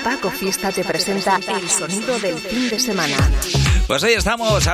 Paco Fiesta te presenta el sonido del fin de semana. Pues ahí estamos.